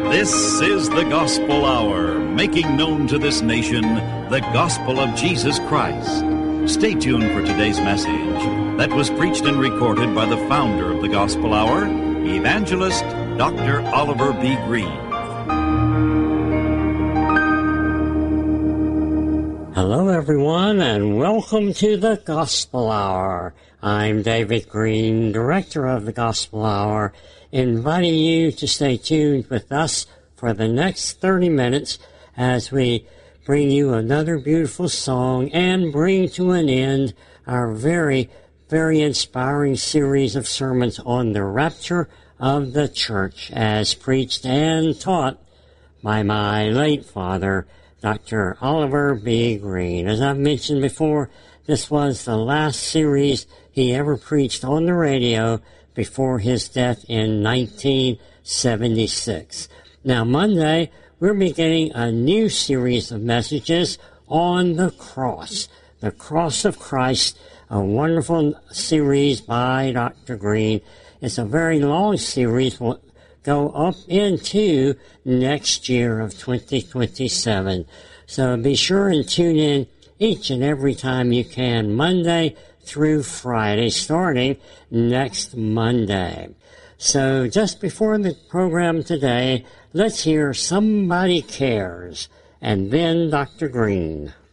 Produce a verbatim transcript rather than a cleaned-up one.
This is the Gospel Hour, making known to this nation the gospel of Jesus Christ. Stay tuned for today's message that was preached and recorded by the founder of the Gospel Hour, Evangelist Doctor Oliver B. Greene. Hello, everyone, and welcome to the Gospel Hour. I'm David Greene, Director of the Gospel Hour, inviting you to stay tuned with us for the next thirty minutes as we bring you another beautiful song and bring to an end our very, very inspiring series of sermons on the rapture of the church as preached and taught by my late father, Doctor Oliver B. Greene. As I've mentioned before, this was the last series he ever preached on the radio before his death in nineteen seventy-six. Now, Monday, we're beginning a new series of messages on the cross, the cross of Christ, a wonderful series by Doctor Greene. It's a very long series. We'll go up into next year of twenty twenty-seven. So be sure and tune in each and every time you can, Monday through Friday, starting next Monday. So just before the program today, let's hear Somebody Cares, and then Doctor Greene.